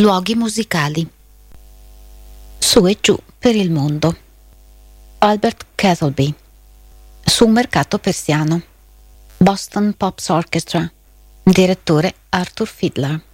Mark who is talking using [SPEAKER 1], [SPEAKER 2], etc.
[SPEAKER 1] Luoghi musicali. Su e giù per il mondo. Albert Castleby. Su un mercato persiano. Boston Pops Orchestra. Direttore Arthur Fiedler.